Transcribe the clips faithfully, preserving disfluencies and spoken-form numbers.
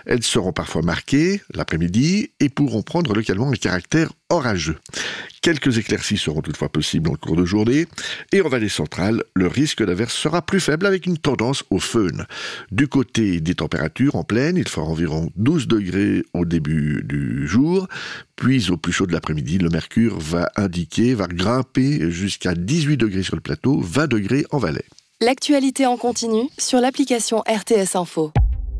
Elles seront parfois marquées l'après-midi et pourront prendre localement un caractère orageux. Quelques éclaircies seront toutefois possibles en cours de journée et en vallée centrale, le risque d'averse sera plus faible avec une tendance au föhn. Du côté des températures en plaine, il fera environ douze degrés au début du jour, puis au plus chaud de l'après-midi, le mercure va indiquer, va grimper jusqu'à dix-huit degrés sur le plateau, vingt degrés en Valais. L'actualité en continu sur l'application R T S Info.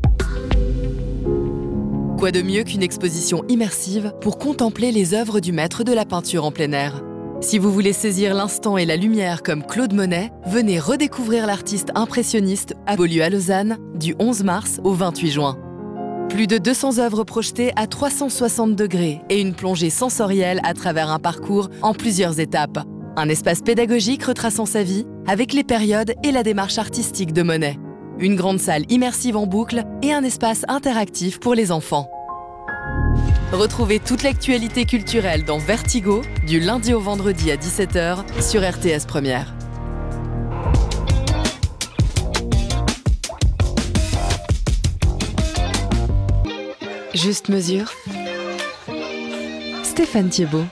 Quoi de mieux qu'une exposition immersive pour contempler les œuvres du maître de la peinture en plein air ? Si vous voulez saisir l'instant et la lumière comme Claude Monet, venez redécouvrir l'artiste impressionniste à Beaulieu à Lausanne du onze mars au vingt-huit juin. Plus de deux cents œuvres projetées à trois cent soixante degrés et une plongée sensorielle à travers un parcours en plusieurs étapes. Un espace pédagogique retraçant sa vie avec les périodes et la démarche artistique de Monet. Une grande salle immersive en boucle et un espace interactif pour les enfants. Retrouvez toute l'actualité culturelle dans Vertigo, du lundi au vendredi à dix-sept heures sur R T S Première. Juste mesure. Stéphane Thiebaud.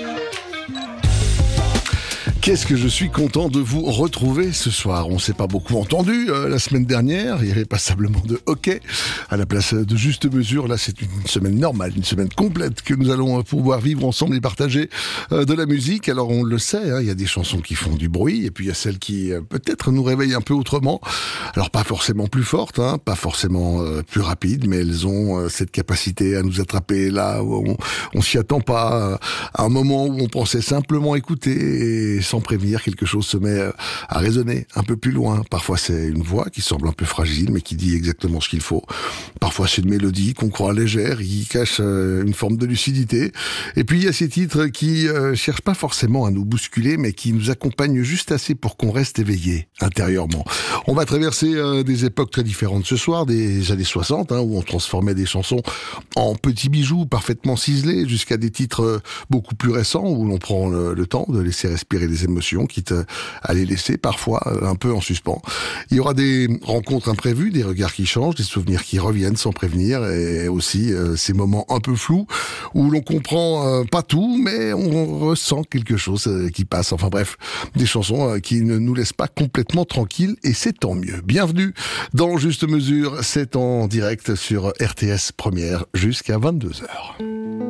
Qu'est-ce que je suis content de vous retrouver ce soir. On ne s'est pas beaucoup entendu euh, la semaine dernière. Il y avait passablement de hockey à la place de Juste Mesure. Là, c'est une semaine normale, une semaine complète que nous allons pouvoir vivre ensemble et partager euh, de la musique. Alors, on le sait, hein, il y a des chansons qui font du bruit et puis il y a celles qui euh, peut-être nous réveillent un peu autrement. Alors, pas forcément plus fortes, hein, pas forcément euh, plus rapides, mais elles ont euh, cette capacité à nous attraper là où on, on s'y attend pas, euh, à un moment où on pensait simplement écouter et sans prévenir, quelque chose se met à résonner un peu plus loin. Parfois, c'est une voix qui semble un peu fragile, mais qui dit exactement ce qu'il faut. Parfois, c'est une mélodie qu'on croit légère, qui cache une forme de lucidité. Et puis, il y a ces titres qui euh, cherchent pas forcément à nous bousculer, mais qui nous accompagnent juste assez pour qu'on reste éveillé intérieurement. On va traverser euh, des époques très différentes ce soir, des années soixante, hein, où on transformait des chansons en petits bijoux parfaitement ciselés, jusqu'à des titres beaucoup plus récents, où l'on prend le, le temps de laisser respirer les émotions, quitte à les laisser parfois un peu en suspens. Il y aura des rencontres imprévues, des regards qui changent, des souvenirs qui reviennent sans prévenir, et aussi euh, ces moments un peu flous où l'on comprend euh, pas tout, mais on ressent quelque chose euh, qui passe. Enfin bref, des chansons euh, qui ne nous laissent pas complètement tranquilles, et c'est tant mieux. Bienvenue dans Juste Mesure, c'est en direct sur R T S Première jusqu'à vingt-deux heures.